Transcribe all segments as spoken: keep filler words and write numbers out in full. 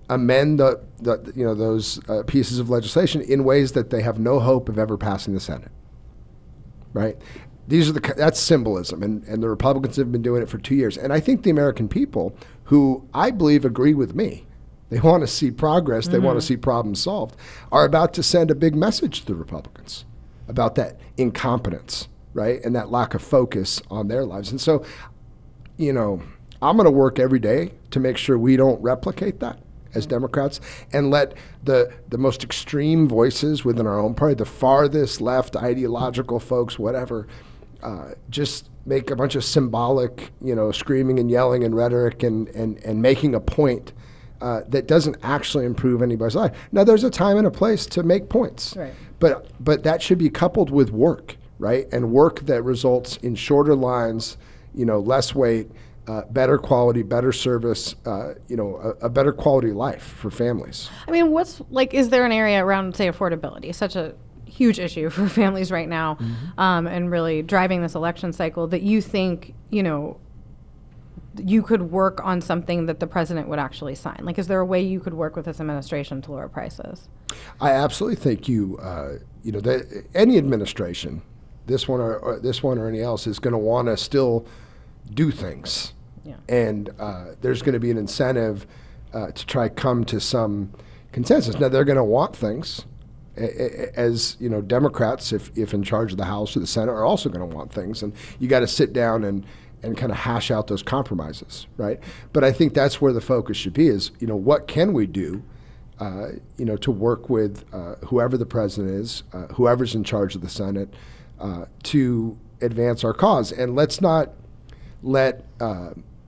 amend the, the you know those uh, pieces of legislation in ways that they have no hope of ever passing the Senate. Right? These are the that's symbolism, and, and the Republicans have been doing it for two years. And I think the American people, who I believe agree with me, they want to see progress, they mm-hmm. want to see problems solved, are about to send a big message to the Republicans about that incompetence, right, and that lack of focus on their lives. And so, you know, I'm going to work every day to make sure we don't replicate that as Democrats, and let the the most extreme voices within our own party, the farthest left ideological folks, whatever, uh, just make a bunch of symbolic, you know, screaming and yelling and rhetoric and, and, and making a point uh, that doesn't actually improve anybody's life. Now, there's a time and a place to make points, right. but but that should be coupled with work, right, and work that results in shorter lines, you know, less weight, Uh, better quality, better service, uh, you know, a, a better quality life for families. I mean, what's like, is there an area around, say, affordability, such a huge issue for families right now, mm-hmm. um, and really driving this election cycle, that you think, you know, you could work on something that the president would actually sign? Like, is there a way you could work with this administration to lower prices? I absolutely think you, uh, you know, that any administration, this one or, or this one or any else, is going to want to still do things. Yeah. And uh, there's going to be an incentive uh, to try come to some consensus. Now, they're going to want things, as you know, Democrats, if, if in charge of the House or the Senate, are also going to want things. And you got to sit down and, and kind of hash out those compromises, right? But I think that's where the focus should be, is, you know, what can we do, uh, you know, to work with uh, whoever the president is, uh, whoever's in charge of the Senate, uh, to advance our cause. And let's not let uh,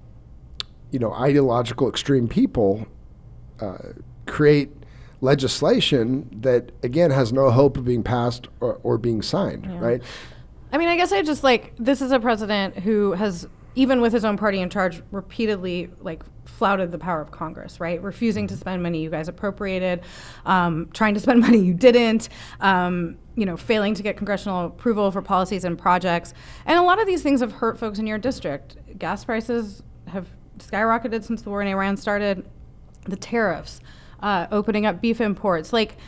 you know, ideological extreme people uh, create legislation that, again, has no hope of being passed or, or being signed, yeah. right? I mean, I guess I just like, this is a president who has, even with his own party in charge, repeatedly like flouted the power of Congress, right? Refusing to spend money you guys appropriated, um, trying to spend money you didn't, um, you know, failing to get congressional approval for policies and projects. And a lot of these things have hurt folks in your district. Gas prices have skyrocketed since the war in Iran started. The tariffs, uh, opening up beef imports. Like,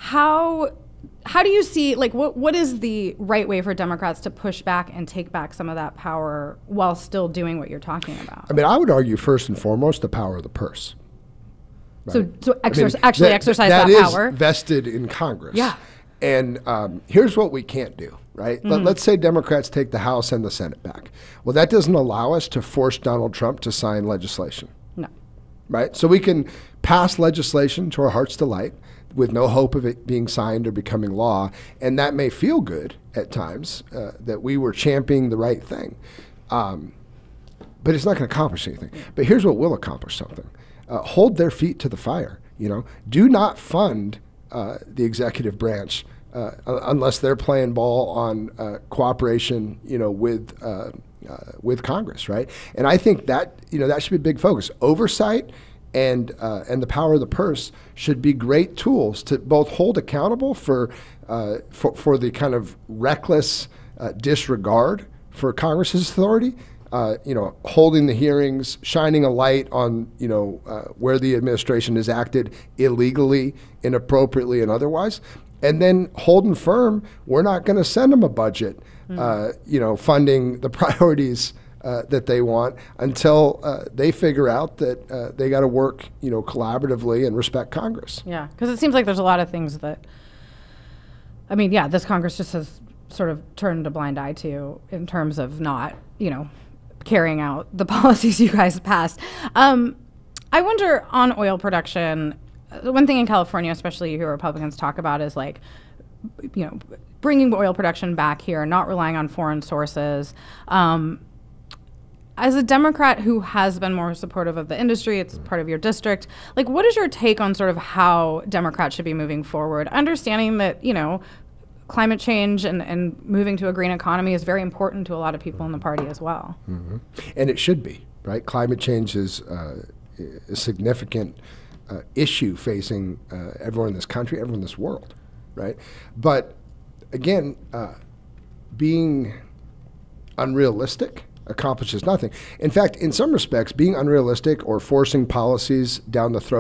how how do you see, like, what what is the right way for Democrats to push back and take back some of that power while still doing what you're talking about? I mean, I would argue first and foremost the power of the purse. Right? So, so exer- I mean, actually that, exercise that, that power. That is vested in Congress. Yeah. And um, here's what we can't do, right? Mm-hmm. Let, let's say Democrats take the House and the Senate back. Well, that doesn't allow us to force Donald Trump to sign legislation. No. Right? So we can pass legislation to our heart's delight with no hope of it being signed or becoming law. And that may feel good at times, uh, that we were championing the right thing. Um, but it's not going to accomplish anything. But here's what will accomplish something. Uh, hold their feet to the fire. You know, do not fund uh, the executive branch uh, unless they're playing ball on uh, cooperation, you know, with uh, uh, with Congress, right? And I think that, you know, that should be a big focus. Oversight and uh, and the power of the purse should be great tools to both hold accountable for uh, for, for the kind of reckless uh, disregard for Congress's authority. Uh, you know, holding the hearings, shining a light on, you know, uh, where the administration has acted illegally, inappropriately, and otherwise, and then holding firm, we're not going to send them a budget, mm. uh, you know, funding the priorities uh, that they want until uh, they figure out that uh, they got to work, you know, collaboratively and respect Congress. Yeah, because it seems like there's a lot of things that, I mean, yeah, this Congress just has sort of turned a blind eye to in terms of not, you know, carrying out the policies you guys passed. Um, I wonder on oil production, uh, one thing in California, especially you hear Republicans talk about is like, you know, bringing oil production back here, not relying on foreign sources. Um, as a Democrat who has been more supportive of the industry, it's part of your district, like what is your take on sort of how Democrats should be moving forward? Understanding that, you know, climate change and, and moving to a green economy is very important to a lot of people in the party as well. Mm-hmm. And it should be, right? Climate change is uh, a significant uh, issue facing uh, everyone in this country, everyone in this world, right? But again, uh, being unrealistic accomplishes nothing. In fact, in some respects, being unrealistic or forcing policies down the throat